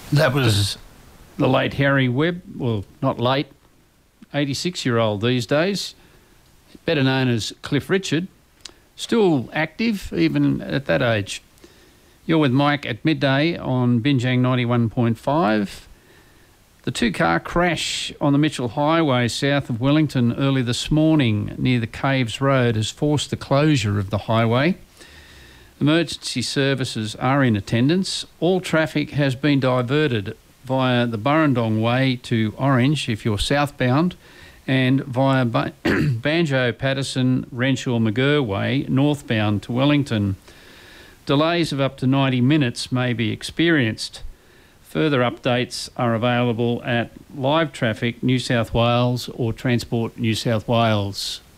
That was the late Harry Webb, well, not late, 86-year-old these days, better known as Cliff Richard, still active even at that age. You're with Mike at midday on Binjang 91.5. The two-car crash on the Mitchell Highway south of Wellington early this morning near the Caves Road has forced the closure of the highway. Emergency services are in attendance. All traffic has been diverted via the Burrendong Way to Orange if you're southbound, and via Banjo Patterson Renshaw McGurr Way northbound to Wellington. Delays of up to 90 minutes may be experienced. Further updates are available at Live Traffic New South Wales or Transport New South Wales.